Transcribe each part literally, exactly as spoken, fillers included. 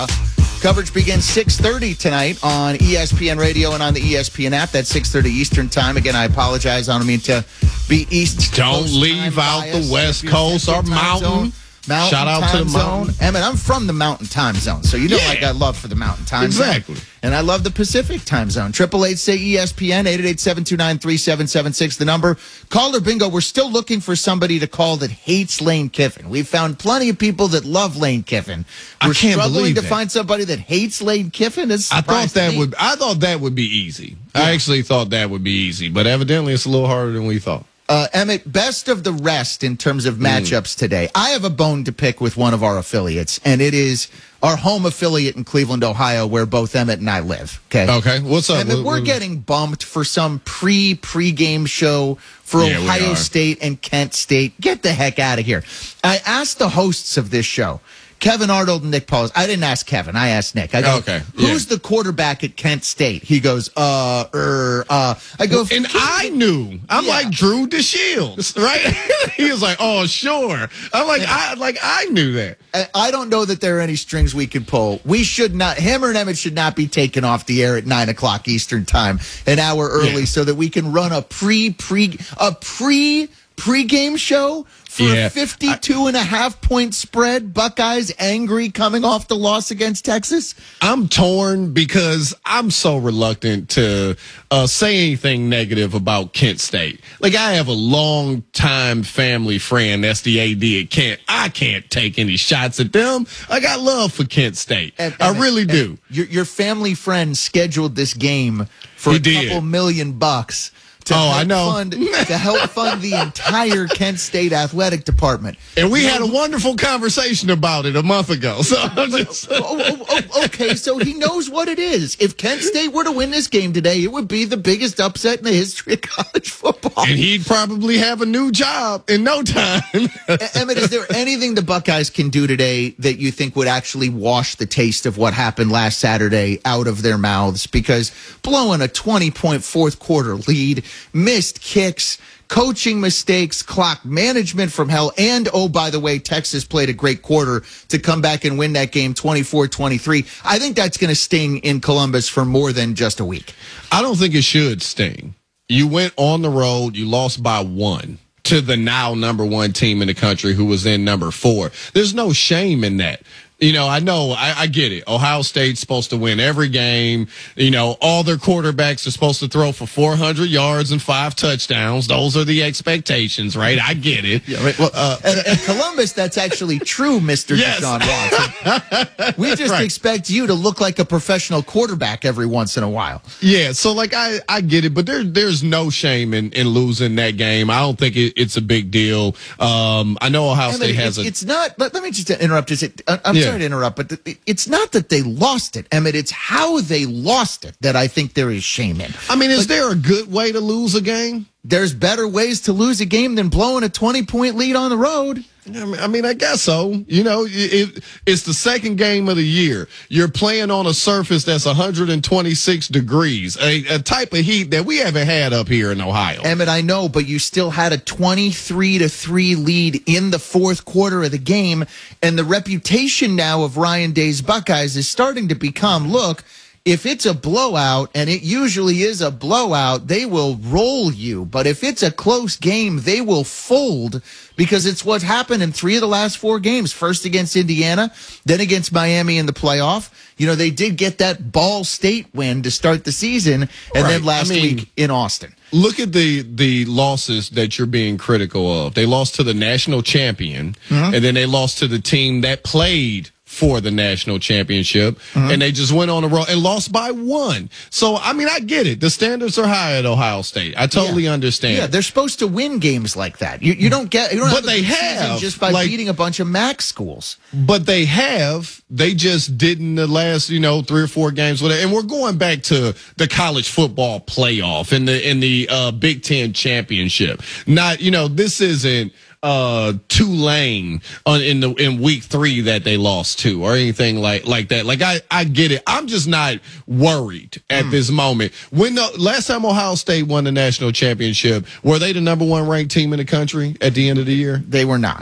Coverage begins six thirty tonight on E S P N Radio and on the E S P N app. That's six thirty Eastern time. Again, I apologize. I don't mean to be East Don't Coast leave out bias. the West Coast or mountain. Mountain Shout out time to the zone. mountain. I mean, I'm from the mountain time zone, so you know Yeah. I got love for the mountain time Exactly. zone. And I love the Pacific time zone. Triple eight say E S P N, eight eight eight, seven two nine, three seven seven six, the number. Caller bingo, we're still looking for somebody to call that hates Lane Kiffin. We've found plenty of people that love Lane Kiffin. We're I can't struggling believe to that. find somebody that hates Lane Kiffin. It's I thought that me. would I thought that would be easy. I actually thought that would be easy, but evidently it's a little harder than we thought. Uh, Emmett, best of the rest in terms of matchups today. I have a bone to pick with one of our affiliates, and it is our home affiliate in Cleveland, Ohio, where both Emmett and I live. Okay. Okay, what's up? Emmett, What- we're what- getting bumped for some pre pre-game show for Yeah, we Ohio are. State and Kent State. Get the heck out of here. I asked the hosts of this show, Kevin Arnold and Nick Pauls. I didn't ask Kevin. I asked Nick. I go, Okay, who's yeah. the quarterback at Kent State? He goes, uh, er, uh. I go, And I knew. I'm Yeah. like Drew DeShields, right? He was like, "Oh, sure." I'm like, I like I knew that. I- I don't know that there are any strings we can pull. We should not, Hammer and Emmett should not be taken off the air at nine o'clock Eastern time, an hour early, Yeah. so that we can run a pre pre a pre pre-game show for Yeah. a fifty-two and a half point spread. Buckeyes angry coming off the loss against Texas. I'm torn because I'm so reluctant to uh, say anything negative about Kent State. Like, I have a long time family friend, that's the A D at Kent. I can't take any shots at them. I got love for Kent State. And- I and- really and do. Your, your family friend scheduled this game for He a did. couple million bucks. To Oh, help I know. Fund, to help fund the entire Kent State athletic department. And we had a wonderful conversation about it a month ago. So I'm just. oh, oh, oh, okay, so he knows what it is. If Kent State were to win this game today, it would be the biggest upset in the history of college football. And he'd probably have a new job in no time. Emmett, is there anything the Buckeyes can do today that you think would actually wash the taste of what happened last Saturday out of their mouths? Because blowing a twenty-point fourth quarter lead, missed kicks, coaching mistakes, clock management from hell, and, oh, by the way, Texas played a great quarter to come back and win that game twenty-four twenty-three. I think that's going to sting in Columbus for more than just a week. I don't think it should sting. You went on the road, you lost by one to the now number one team in the country who was in number four. There's no shame in that. You know, I know, I, I get it. Ohio State's supposed to win every game. You know, all their quarterbacks are supposed to throw for four hundred yards and five touchdowns. Those are the expectations, right? I get it. Yeah, right. Well, uh, at, at Columbus, that's actually true, Mister Yes. Deshaun Watson. We just Right. expect you to look like a professional quarterback every once in a while. Yeah, so like I, I get it, but there there's no shame in, in losing that game. I don't think it, it's a big deal. Um, I know Ohio I mean, State has it's, a it's not. Let, let me just interrupt. Is it? I- I'm Yeah. sorry to interrupt, but th- it's not that they lost it, Emmett. It's how they lost it that I think there is shame in. I mean, is there a good way to lose a game? There's better ways to lose a game than blowing a twenty point lead on the road. I mean, I mean, I guess so. You know, it, it's the second game of the year. You're playing on a surface that's one hundred twenty-six degrees, a, a type of heat that we haven't had up here in Ohio. Emmett, I know, but you still had a twenty-three to three lead in the fourth quarter of the game, and the reputation now of Ryan Day's Buckeyes is starting to become, look, if it's a blowout, and it usually is a blowout, they will roll you. But if it's a close game, they will fold, because it's what happened in three of the last four games. First against Indiana, then against Miami in the playoff. You know, they did get that Ball State win to start the season, and Right. then last I mean, week in Austin. Look at the the losses that you're being critical of. They lost to the national champion, Mm-hmm. and then they lost to the team that played for the national championship, Mm-hmm. and they just went on the road and lost by one. So, I mean, I get it. The standards are high at Ohio State. I totally Yeah. understand. Yeah, they're supposed to win games like that. You, you don't get, you don't But have a they good season have, just by like- beating a bunch of MAC schools. But they have. They just didn't the last, you know, three or four games. Whatever. And we're going back to the college football playoff and the in the uh, Big Ten championship. Not, you know, this isn't uh Tulane on in the in week three that they lost to or anything like like that. Like I I get it. I'm just not worried at Hmm. this moment. When the last time Ohio State won the national championship, were they the number one ranked team in the country at the end of the year? They were not. No.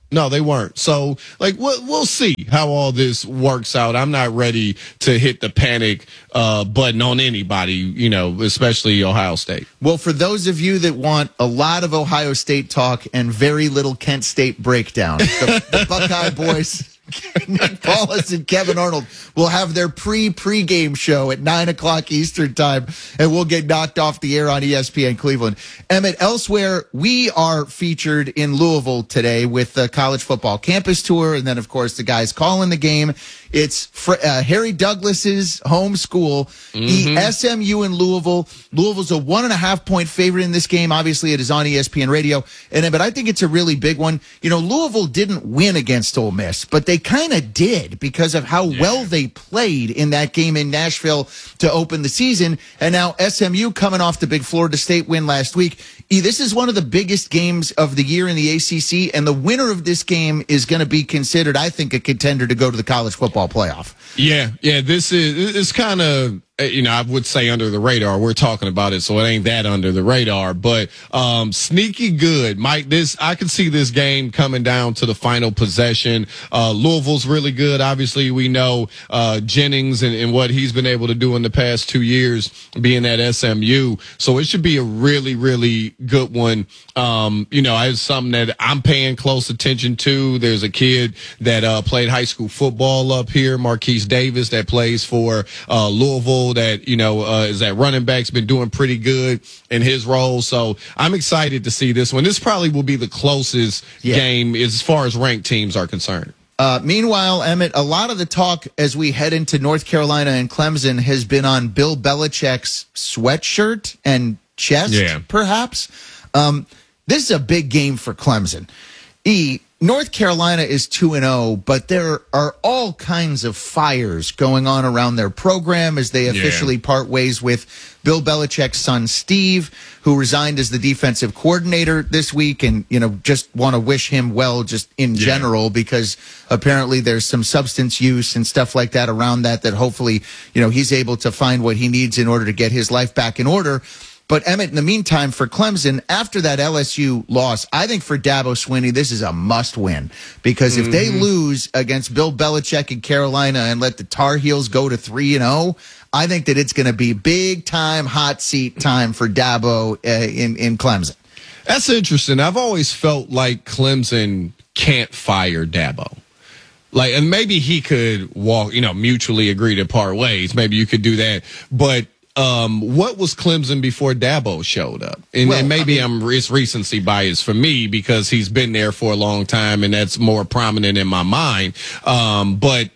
No, they weren't. So, like, we'll, we'll see how all this works out. I'm not ready to hit the panic uh, button on anybody, you know, especially Ohio State. Well, for those of you that want a lot of Ohio State talk and very little Kent State breakdown, the, the Buckeye boys, Nick Paulus and Kevin Arnold, will have their pre-pregame show at nine o'clock Eastern time, and we'll get knocked off the air on E S P N Cleveland. Emmett, elsewhere, we are featured in Louisville today with the college football campus tour, and then, of course, the guys calling the game. It's fr- uh, Harry Douglas's home school, mm-hmm. S M U in Louisville. Louisville's a one and a half point favorite in this game. Obviously, it is on E S P N Radio, and but I think it's a really big one. You know, Louisville didn't win against Ole Miss, but they kind of did because of how yeah. well they played in that game in Nashville to open the season. And now S M U coming off the big Florida State win last week. E, this is one of the biggest games of the year in the A C C, and the winner of this game is going to be considered, I think, a contender to go to the college football playoff. Yeah, yeah, this is it's kind of, you know, I would say under the radar. We're talking about it, so it ain't that under the radar. But um, sneaky good, Mike. This I can see this game coming down to the final possession. Uh, Louisville's really good. Obviously, we know uh, Jennings and, and what he's been able to do in the past two years, being at S M U. So it should be a really, really good one. Um, you know, it's something that I'm paying close attention to. There's a kid that uh, played high school football up here, Marquise Davis, that plays for uh, Louisville. That, you know, uh, is that running back's been doing pretty good in his role. So I'm excited to see this one. This probably will be the closest yeah. game as far as ranked teams are concerned. Uh, meanwhile, Emmett, a lot of the talk as we head into North Carolina and Clemson has been on Bill Belichick's sweatshirt and chest, yeah. perhaps. Um, this is a big game for Clemson. E, North Carolina is two and oh, but there are all kinds of fires going on around their program as they officially yeah. part ways with Bill Belichick's son, Steve, who resigned as the defensive coordinator this week. And, you know, just want to wish him well just in yeah. general, because apparently there's some substance use and stuff like that around that, that hopefully, you know, he's able to find what he needs in order to get his life back in order. But, Emmett, in the meantime, for Clemson, after that L S U loss, I think for Dabo Swinney, this is a must-win. Because if mm-hmm. they lose against Bill Belichick in Carolina and let the Tar Heels go to three and oh, I think that it's going to be big-time, hot seat time for Dabo uh, in, in Clemson. That's interesting. I've always felt like Clemson can't fire Dabo. Like, and maybe he could walk, you know, mutually agree to part ways. Maybe you could do that. But Um, what was Clemson before Dabo showed up? And, well, and maybe I mean, I'm it's recency bias for me because he's been there for a long time and that's more prominent in my mind. Um, but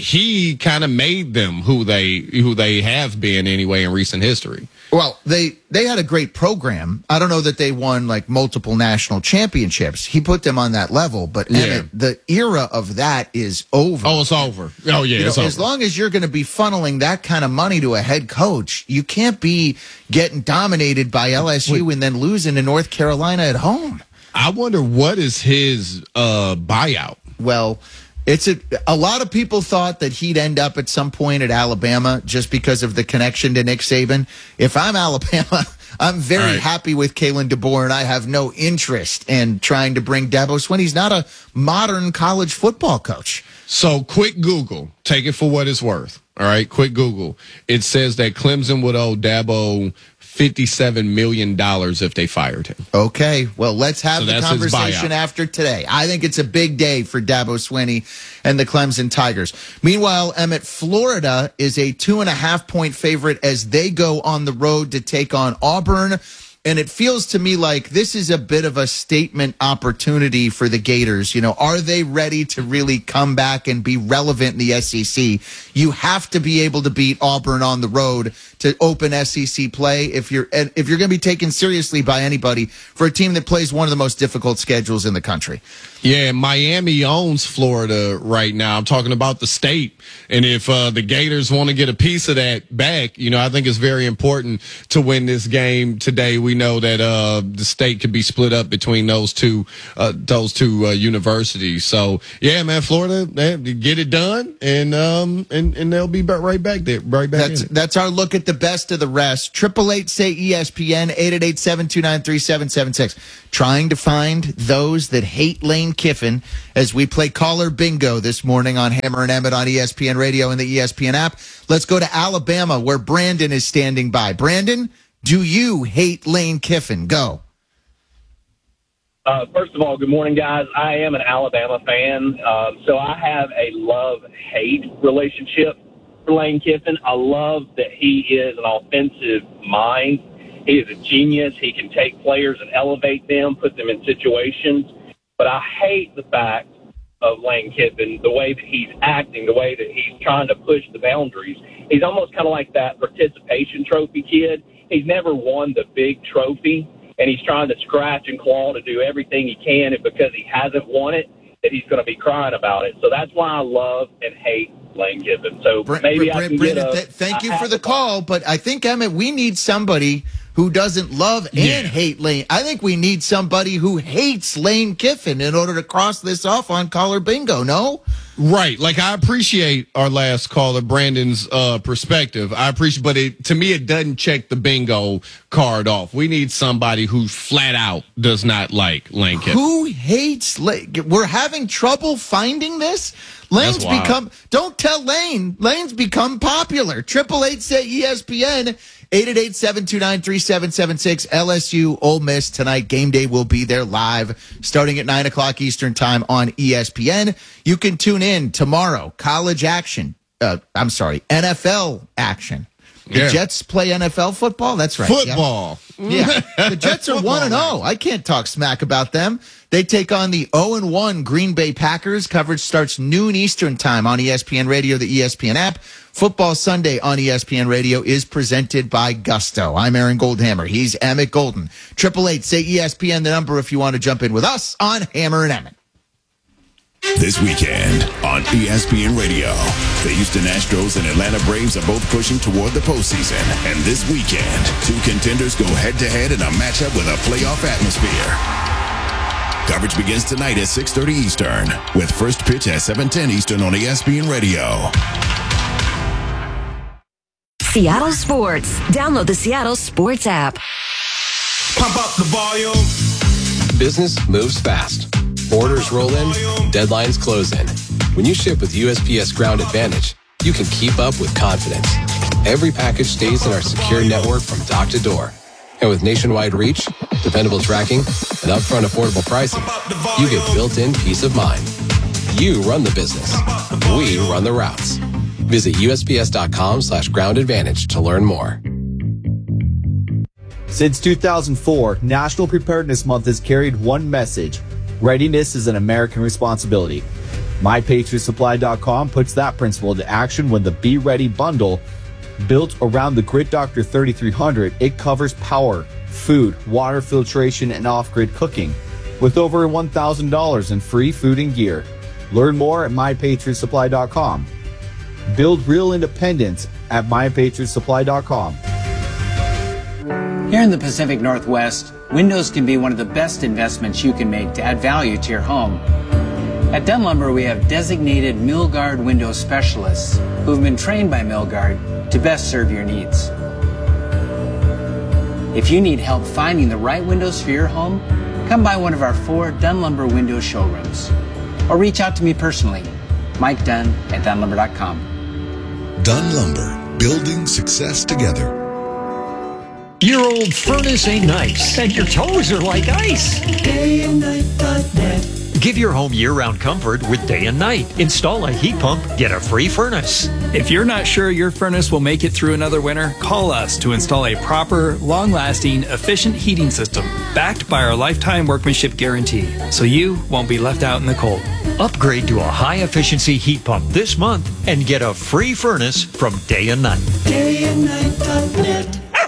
he kind of made them who they who they have been anyway in recent history. Well, they they had a great program. I don't know that they won like multiple national championships. He put them on that level, but yeah. Emmett, the era of that is over. Oh, it's over. Oh, yeah, you it's know, over. As long as you're going to be funneling that kind of money to a head coach, you can't be getting dominated by L S U Wait. and then losing to North Carolina at home. I wonder what is his uh, buyout. Well, It's a, a lot of people thought that he'd end up at some point at Alabama just because of the connection to Nick Saban. If I'm Alabama, I'm very right. happy with Kalen DeBoer, and I have no interest in trying to bring Dabo Swinney. He's not a modern college football coach. So quick Google, take it for what it's worth. All right, quick Google. It says that Clemson would owe Dabo fifty-seven million dollars if they fired him. Okay, well, let's have so the conversation after today. I think it's a big day for Dabo Swinney and the Clemson Tigers. Meanwhile, Emmett, Florida is a two and a half point favorite as they go on the road to take on Auburn. And it feels to me like this is a bit of a statement opportunity for the Gators. You know, are they ready to really come back and be relevant in the S E C? You have to be able to beat Auburn on the road to open S E C play if you're if you're going to be taken seriously by anybody for a team that plays one of the most difficult schedules in the country. Yeah, Miami owns Florida right now. I'm talking about the state. And if uh, the Gators want to get a piece of that back, you know, I think it's very important to win this game today. We we know that uh, the state could be split up between those two uh, those two uh, universities. So yeah, man, Florida, they get it done, and um and, and they'll be back right back there, right back. That's in it. that's our look at the best of the rest. Triple eight say E S P N eight eight eight seven two nine three seven seven six. Trying to find those that hate Lane Kiffin as we play caller bingo this morning on Hammer and Emmett on E S P N Radio and the E S P N app. Let's go to Alabama where Brandon is standing by. Brandon, do you hate Lane Kiffin? Go. Uh, first of all, good morning, guys. I am an Alabama fan, um, so I have a love-hate relationship for Lane Kiffin. I love that he is an offensive mind. He is a genius. He can take players and elevate them, put them in situations. But I hate the fact of Lane Kiffin, the way that he's acting, the way that he's trying to push the boundaries. He's almost kind of like that participation trophy kid. He's never won the big trophy, and he's trying to scratch and claw to do everything he can, and because he hasn't won it, that he's going to be crying about it. So that's why I love and hate Lane Kiffin. So Br- maybe Br- I can Brandon, get a, th- thank you I for the have a- call, but I think, Emmett, we need somebody who doesn't love and Yeah. hate Lane. I think we need somebody who hates Lane Kiffin in order to cross this off on caller bingo, no? Right. Like, I appreciate our last caller, Brandon's uh, perspective. I appreciate, but it, to me, it doesn't check the bingo card off. We need somebody who flat out does not like Lane Kiffin. Who hates Lane? We're having trouble finding this? Lane's That's wild. become, don't tell Lane, Lane's become popular. Triple eight say E S P N, eight eight eight seven two nine three seven seven six. L S U Ole Miss tonight. Game day will be there live starting at nine o'clock Eastern time on E S P N. You can tune in tomorrow. College action. Uh, I'm sorry, N F L action. The Yeah. Jets play N F L football? That's right. Yeah. Football. Yeah, the Jets are one and zero. I can't talk smack about them. They take on the zero and one Green Bay Packers. Coverage starts noon Eastern time on E S P N Radio, the E S P N app. Football Sunday on E S P N Radio is presented by Gusto. I'm Aaron Goldhammer. He's Emmett Golden. Triple eight say E S P N, the number if you want to jump in with us on Hammer and Emmett. This weekend on E S P N Radio, the Houston Astros and Atlanta Braves are both pushing toward the postseason. And this weekend, two contenders go head-to-head in a matchup with a playoff atmosphere. Coverage begins tonight at six thirty Eastern, with first pitch at seven ten Eastern on E S P N Radio. Seattle Sports. Download the Seattle Sports app. Pump up the volume. Business moves fast. Orders roll in, deadlines close in. When you ship with U S P S Ground Advantage, you can keep up with confidence. Every package stays in our secure network from dock to door. And with nationwide reach, dependable tracking, and upfront affordable pricing, you get built-in peace of mind. You run the business. We run the routes. Visit USPS.com slash ground advantage to learn more. Since two thousand four, National Preparedness Month has carried one message. Readiness is an American responsibility. My Patriot Supply dot com puts that principle into action when the Be Ready bundle, built around the Grid Doctor thirty-three hundred, it covers power, food, water filtration, and off-grid cooking, with over one thousand dollars in free food and gear. Learn more at My Patriot Supply dot com. Build real independence at My Patriot Supply dot com. Here in the Pacific Northwest, windows can be one of the best investments you can make to add value to your home. At Dunn Lumber, we have designated Milgard window specialists who have been trained by Milgard to best serve your needs. If you need help finding the right windows for your home, come by one of our four Dunn Lumber window showrooms. Or reach out to me personally, Mike Dunn at Dunn Lumber dot com. Dunn Lumber, building success together. Your old furnace ain't nice, and your toes are like ice. day and night dot net. Give your home year-round comfort with Day and Night. Install a heat pump, get a free furnace. If you're not sure your furnace will make it through another winter, call us to install a proper, long-lasting, efficient heating system backed by our lifetime workmanship guarantee, so you won't be left out in the cold. Upgrade to a high-efficiency heat pump this month and get a free furnace from Day and Night. day and night dot net.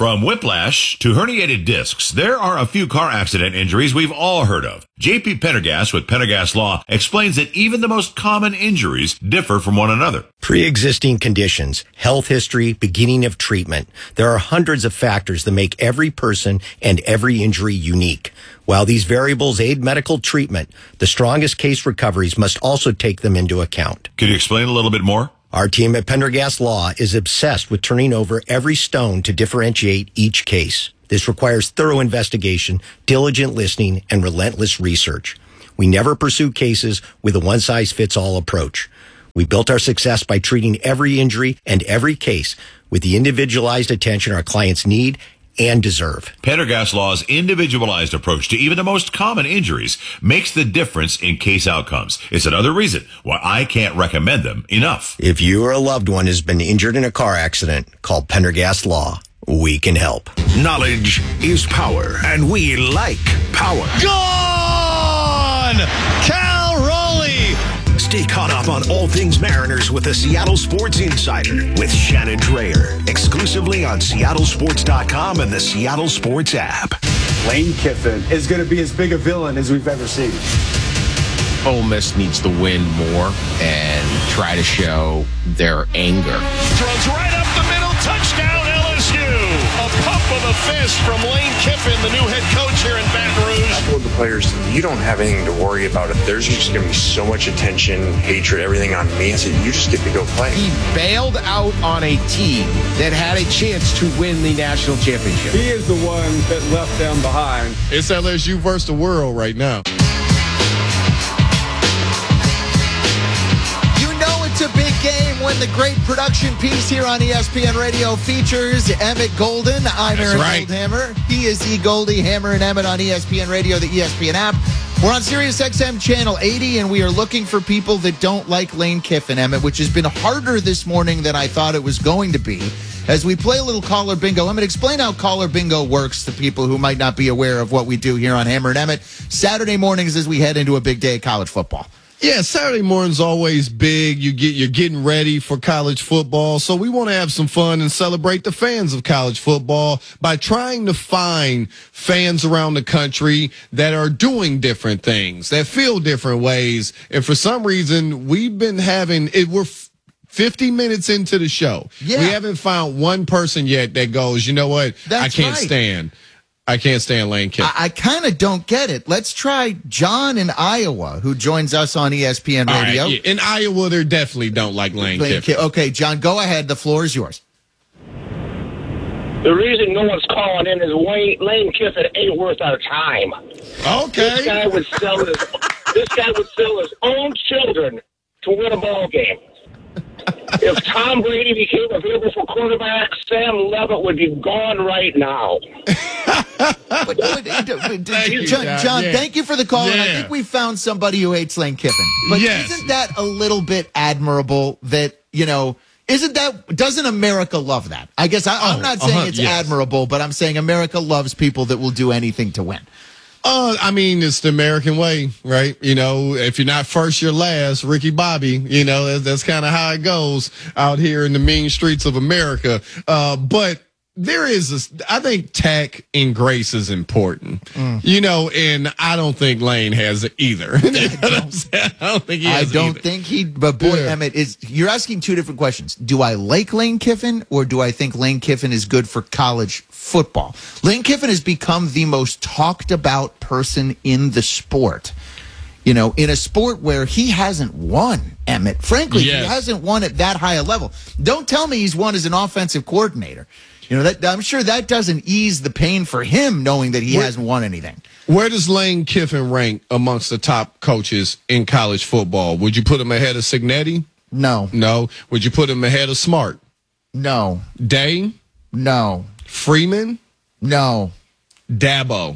From whiplash to herniated discs, there are a few car accident injuries we've all heard of. J P Pendergast with Pendergast Law explains that even the most common injuries differ from one another. Pre-existing conditions, health history, beginning of treatment. There are hundreds of factors that make every person and every injury unique. While these variables aid medical treatment, the strongest case recoveries must also take them into account. Can you explain a little bit more? Our team at Pendergast Law is obsessed with turning over every stone to differentiate each case. This requires thorough investigation, diligent listening, and relentless research. We never pursue cases with a one-size-fits-all approach. We built our success by treating every injury and every case with the individualized attention our clients need and deserve. Pendergast Law's individualized approach to even the most common injuries makes the difference in case outcomes. It's another reason why I can't recommend them enough. If you or a loved one has been injured in a car accident, call Pendergast Law. We can help. Knowledge is power, and we like power. Gone! Cal Raleigh! Stay caught up on all things Mariners with the Seattle Sports Insider with Shannon Drayer. Exclusively on Seattle Sports dot com and the Seattle Sports app. Lane Kiffin is going to be as big a villain as we've ever seen. Ole Miss needs to win more and try to show their anger. Throws right up the middle, touchdown L S U. A pump of the fist from Lane Kiffin, the new head coach here in Baton Rouge. I told the players, you don't have anything to worry about. It. There's just going to be so much attention, hatred, everything on me. I said, you just get to go play. He bailed out on a team that had a chance to win the national championship. He is the one that left them behind. It's L S U versus the world right now. It's a big game when the great production piece here on E S P N Radio features Emmett Golden. I'm That's Aaron right. Goldhammer. He is E. Goldie, Hammer and Emmett on E S P N Radio, the E S P N app. We're on Sirius X M Channel eighty, and we are looking for people that don't like Lane Kiffin, Emmett, which has been harder this morning than I thought it was going to be. As we play a little caller bingo, Emmett, explain how caller bingo works to people who might not be aware of what we do here on Hammer and Emmett Saturday mornings as we head into a big day of college football. Yeah, Saturday morning's always big. You get, you're getting ready for college football. So we want to have some fun and celebrate the fans of college football by trying to find fans around the country that are doing different things, that feel different ways. And for some reason, we've been having it. We're fifty minutes into the show. Yeah. We haven't found one person yet that goes, you know what? That's I can't right. stand. I can't stand Lane Kiffin. I, I kind of don't get it. Let's try John in Iowa, who joins us on E S P N All Radio. right, yeah. In Iowa, they definitely don't like Lane, Lane Kiffin. Ki- okay, John, go ahead. The floor is yours. The reason no one's calling in is Wayne, Lane Kiffin ain't worth our time. Okay. This guy would sell his, this guy would sell his own children to win a ball game. If Tom Brady became available for quarterback, Sam Levitt would be gone right now. But, but, but, you, John, John. John Yeah. thank you for the call. And I Yeah. think we found somebody who hates Lane Kiffin. But Yes. isn't that a little bit admirable that, you know, isn't that, doesn't America love that? I guess I, I'm Oh, not saying uh-huh, it's yes. admirable, but I'm saying America loves people that will do anything to win. Uh, I mean, it's the American way, right? You know, if you're not first, you're last. Ricky Bobby, you know, that's, that's kind of how it goes out here in the mean streets of America. Uh, but there is, this, I think tact and grace is important, mm. you know, and I don't think Lane has it either. I don't, I don't think he has I don't it either. think he, but boy, Yeah. Emmett, is you're asking two different questions. Do I like Lane Kiffin or do I think Lane Kiffin is good for college football? Lane Kiffin has become the most talked about person in the sport. You know, in a sport where he hasn't won, Emmett. Frankly, Yes. he hasn't won at that high a level. Don't tell me he's won as an offensive coordinator. You know, that I'm sure that doesn't ease the pain for him knowing that he Where- hasn't won anything. Where does Lane Kiffin rank amongst the top coaches in college football? Would you put him ahead of Cignetti? No. No. Would you put him ahead of Smart? No. Day? No. Freeman? No. Dabo?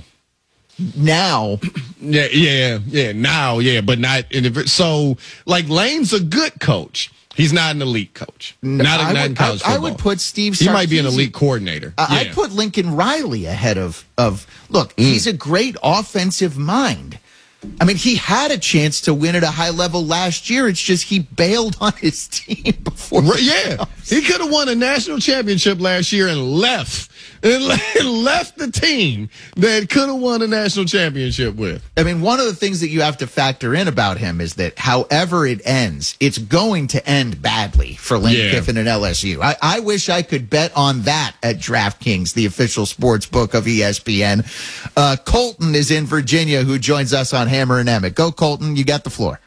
Now. Yeah, yeah, yeah. Now, yeah, but not in the. So, like, Lane's a good coach. He's not an elite coach. Not, I not would, in college I, I football. would put Steve He might be an Sarkisian- elite coordinator. I- yeah. I'd put Lincoln Riley ahead of, of look, Mm. he's a great offensive mind. I mean, he had a chance to win at a high level last year. It's just he bailed on his team before. Right, yeah, he could have won a national championship last year and left and left the team that could have won a national championship with. I mean, one of the things that you have to factor in about him is that however it ends, it's going to end badly for Lane Yeah. Kiffin and L S U. I, I wish I could bet on that at DraftKings, the official sports book of E S P N. Uh, Colton is in Virginia, who joins us on Hammer and Emmett. Go, Colton. You got the floor.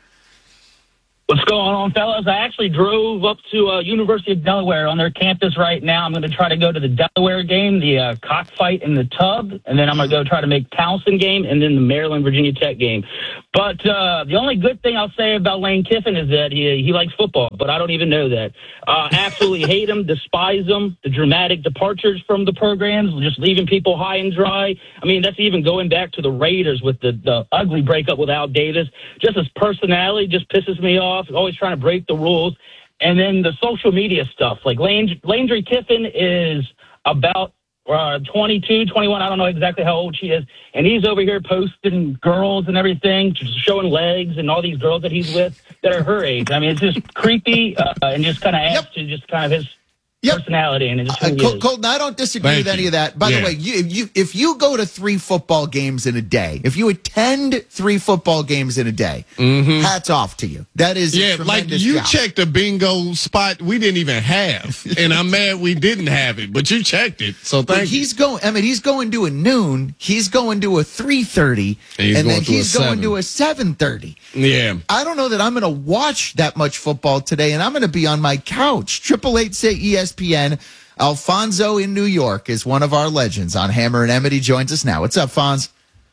What's going on, fellas? I actually drove up to uh, University of Delaware on their campus right now. I'm going to try to go to the Delaware game, the uh, cockfight in the tub, and then I'm going to go try to make Towson game and then the Maryland-Virginia Tech game. But uh, the only good thing I'll say about Lane Kiffin is that he he likes football, but I don't even know that. Uh, absolutely hate him, despise him, the dramatic departures from the programs, just leaving people high and dry. I mean, that's even going back to the Raiders with the, the ugly breakup with Al Davis. Just his personality just pisses me off. Always trying to break the rules. And then the social media stuff. Like Lane, Landry Kiffin is about uh, twenty-two, twenty-one. I don't know exactly how old she is. And he's over here posting girls and everything, just showing legs and all these girls that he's with that are her age. I mean, it's just creepy uh, and just kind of adds yep. to just kind of his Yep. personality and it just uh, Col- Colton, I don't disagree Thank with any you. of that. By Yeah. the way, you, you if you go to three football games in a day, if you attend three football games in a day, Mhm. hats off to you. That is a Yeah, like tremendous you job. checked a bingo spot we didn't even have, and I'm mad we didn't have it, but you checked it, so But thank you. he's going. I mean, he's going to a noon. He's going to a three thirty, And he's and going then to a he's going seven. to a seven thirty. Yeah. I don't know that I'm going to watch that much football today, and I'm going to be on my couch. Triple eight say E S P N. Alfonso in New York is one of our legends on Hammer and Emmett. He joins us now. What's up, Fonz?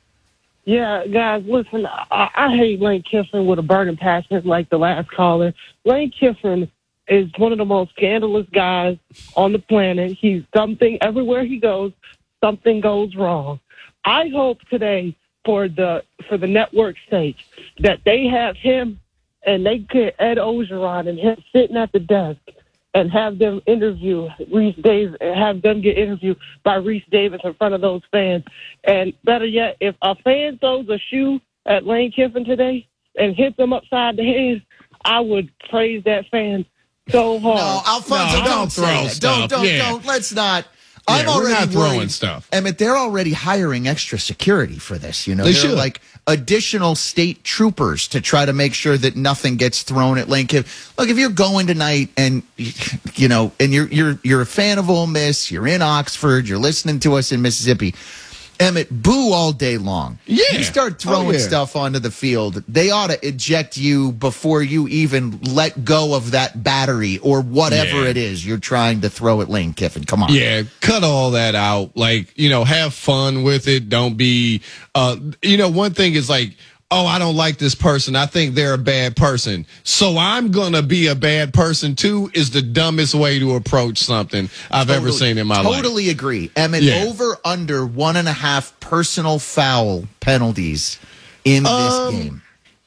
Yeah, guys, listen, I, I hate Lane Kiffin with a burning passion like the last caller. Lane Kiffin is one of the most scandalous guys on the planet. He's something, everywhere he goes, something goes wrong. I hope today for the for the network's sake that they have him and they get Ed Ogeron and him sitting at the desk and have them interview Reese Davis, have them get interviewed by Reese Davis in front of those fans. And better yet, if a fan throws a shoe at Lane Kiffin today and hits him upside the head, I would praise that fan so hard. No, Alfonso, No, don't, don't say throw that. stuff. Don't, don't, Yeah. don't. Let's not. Yeah, I'm we're already not throwing worried. stuff. Emmett, they're already hiring extra security for this. You know, They they're should. like additional state troopers to try to make sure that nothing gets thrown at Lane Kiffin. Look, if you're going tonight and you know, and you're you're you're a fan of Ole Miss, you're in Oxford, you're listening to us in Mississippi. Emmett, boo all day long. Yeah. You start throwing Oh, yeah. stuff onto the field, they ought to eject you before you even let go of that battery or whatever Yeah. it is you're trying to throw at Lane Kiffin. Come on. Yeah, cut all that out. Like, you know, have fun with it. Don't be, uh, you know, one thing is like, oh, I don't like this person. I think they're a bad person. So I'm going to be a bad person too is the dumbest way to approach something I've ever Totally- seen in my life. Totally agree. Emmett, Yeah. over under one and a half personal foul penalties in this Um, game.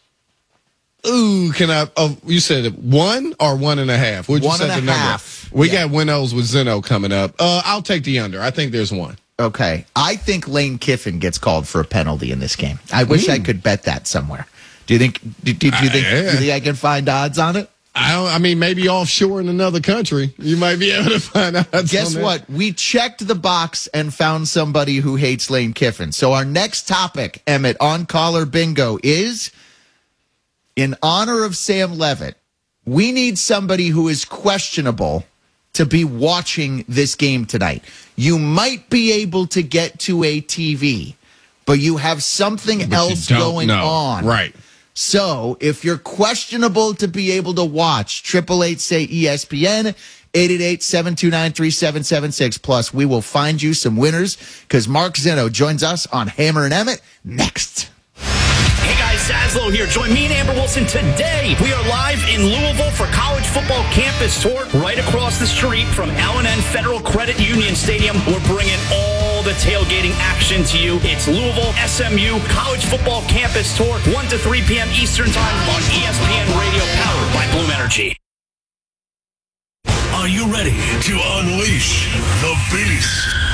Ooh, can I? Oh, you said one or one and a half? What'd you One say and a the number? half. We Yeah. got Winnows with Zeno coming up. Uh, I'll take the under. I think there's one. Okay. I think Lane Kiffin gets called for a penalty in this game. I wish I could bet that somewhere. Do you think? Do, do, do you think? Uh, yeah. Do you think I can find odds on it? I don't, I mean, maybe offshore in another country, you might be able to find out. Guess what? We checked the box and found somebody who hates Lane Kiffin. So our next topic, Emmett, on caller bingo is in honor of Sam Levitt. We need somebody who is questionable to be watching this game tonight. You might be able to get to a T V, but you have something But you else don't going know. on. Right. So if you're questionable to be able to watch, triple eight say E S P N, eight eight eight, seven two nine, three seven seven six. Plus, we will find you some winners because Mark Zeno joins us on Hammer and Emmett next. Hey guys, Zaslow here. Join me and Amber Wilson today. We are live in Louisville for College Football Campus Tour right across the street from L and N Federal Credit Union Stadium. We're bringing all the tailgating action to you. It's Louisville S M U College Football Campus Tour, one to three p.m. Eastern Time on E S P N Radio, powered by Bloom Energy. Are you ready to unleash the beast?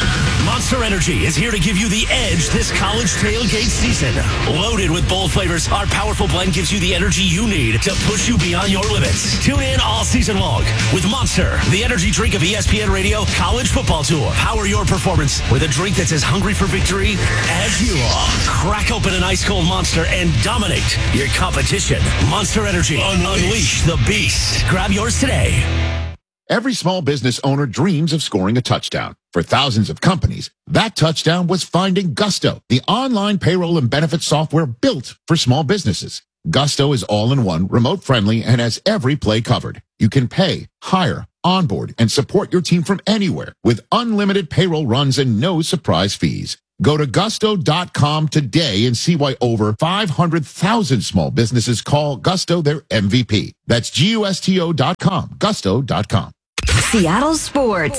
Monster Energy is here to give you the edge this college tailgate season. Loaded with bold flavors, our powerful blend gives you the energy you need to push you beyond your limits. Tune in all season long with Monster, the energy drink of E S P N Radio College Football Tour. Power your performance with a drink that's as hungry for victory as you are. Crack open an ice-cold Monster and dominate your competition. Monster Energy. Unleash the beast. Grab yours today. Every small business owner dreams of scoring a touchdown. For thousands of companies, that touchdown was finding Gusto, the online payroll and benefits software built for small businesses. Gusto is all-in-one, remote-friendly, and has every play covered. You can pay, hire, onboard, and support your team from anywhere with unlimited payroll runs and no surprise fees. Go to gusto dot com today and see why over five hundred thousand small businesses call Gusto their M V P. That's G U S T O dot com, gusto dot com. Seattle Sports.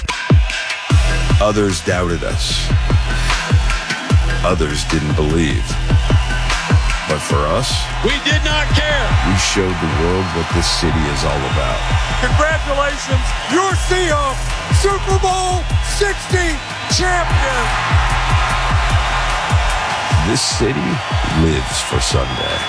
Others doubted us. Others didn't believe. But for us, we did not care. We showed the world what this city is all about. Congratulations, your Seahawks Super Bowl sixty champion. This city lives for Sunday.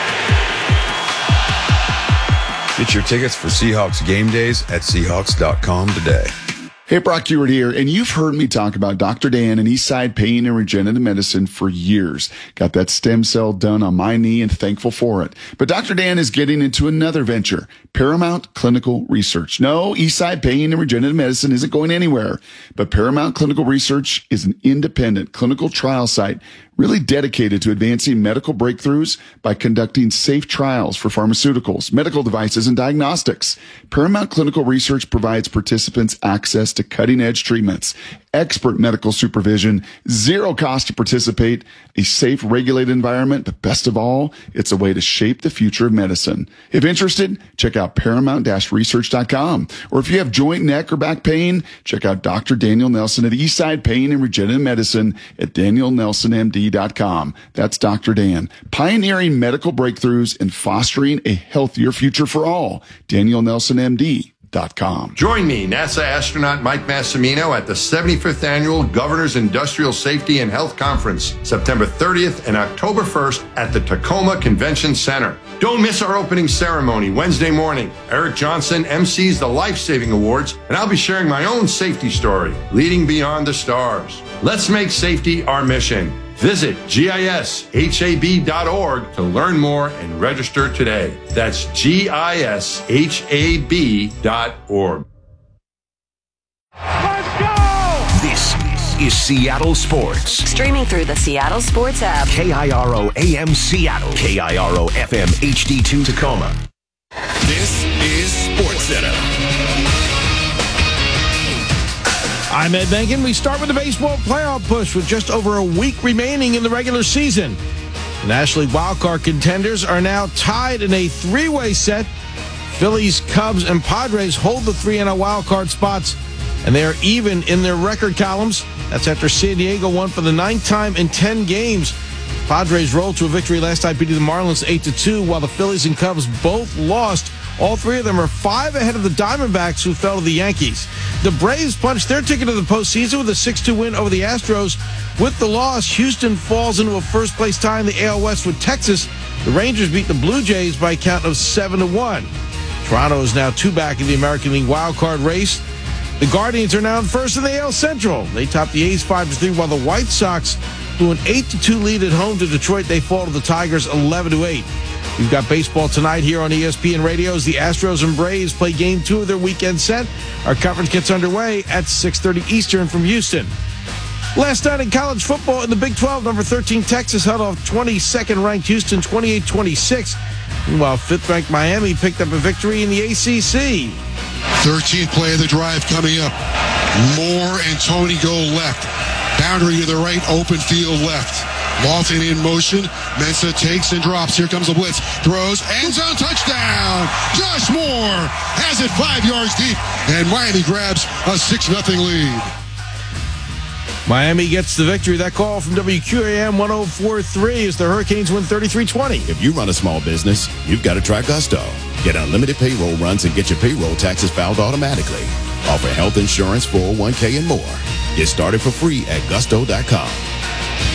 Get your tickets for Seahawks game days at Seahawks dot com today. Hey, Brock Ewart here, and you've heard me talk about Doctor Dan and Eastside Pain and Regenerative Medicine for years. Got that stem cell done on my knee and thankful for it. But Doctor Dan is getting into another venture, Paramount Clinical Research. No, Eastside Pain and Regenerative Medicine isn't going anywhere, but Paramount Clinical Research is an independent clinical trial site really dedicated to advancing medical breakthroughs by conducting safe trials for pharmaceuticals, medical devices, and diagnostics. Paramount Clinical Research provides participants access to cutting-edge treatments, expert medical supervision, zero cost to participate, a safe, regulated environment, but best of all, it's a way to shape the future of medicine. If interested, check out paramount research dot com. Or if you have joint, neck, or back pain, check out Doctor Daniel Nelson at Eastside Pain and Regenerative Medicine at daniel nelson m d dot com. That's Doctor Dan, pioneering medical breakthroughs and fostering a healthier future for all. daniel nelson m d dot com. Join me, NASA astronaut Mike Massimino, at the seventy-fifth Annual Governor's Industrial Safety and Health Conference, September thirtieth and October first at the Tacoma Convention Center. Don't miss our opening ceremony Wednesday morning. Eric Johnson M Cs the Life Saving Awards, and I'll be sharing my own safety story, Leading Beyond the Stars. Let's make safety our mission. Visit gishab dot org to learn more and register today. That's gishab dot org. Let's go! This is Seattle Sports. Streaming through the Seattle Sports app. K I R O A M Seattle. K I R O F M H D two Tacoma. This is SportsCenter. I'm Ed Benkin. We start with the baseball playoff push with just over a week remaining in the regular season. The National League wildcard contenders are now tied in a three-way set. Phillies, Cubs, and Padres hold the three N L wildcard spots, and they are even in their record columns. That's after San Diego won for the ninth time in ten games. Padres rolled to a victory last night, beating the Marlins eight to two, while the Phillies and Cubs both lost. All three of them are five ahead of the Diamondbacks, who fell to the Yankees. The Braves punched their ticket to the postseason with a six two win over the Astros. With the loss, Houston falls into a first-place tie in the A L West with Texas. The Rangers beat the Blue Jays by a count of seven to one. Toronto is now two back in the American League wildcard race. The Guardians are now in first in the A L Central. They top the A's five to three, while the White Sox blew an eight to two lead at home to Detroit. They fall to the Tigers eleven to eight. We've got baseball tonight here on E S P N Radio as the Astros and Braves play game two of their weekend set. Our coverage gets underway at six thirty Eastern from Houston. Last night in college football in the Big twelve, number thirteen Texas held off twenty-second ranked Houston twenty-eight twenty-six. Meanwhile, fifth ranked Miami picked up a victory in the A C C. thirteenth play of the drive coming up. Moore and Tony go left. Boundary to the right, open field left. Lawton in motion. Mensah takes and drops. Here comes the blitz. Throws. End zone touchdown. Josh Moore has it five yards deep. And Miami grabs a six nothing lead. Miami gets the victory. That call from W Q A M one oh four point three as the Hurricanes win thirty-three twenty. If you run a small business, you've got to try Gusto. Get unlimited payroll runs and get your payroll taxes filed automatically. Offer health insurance, four oh one k, and more. Get started for free at gusto dot com.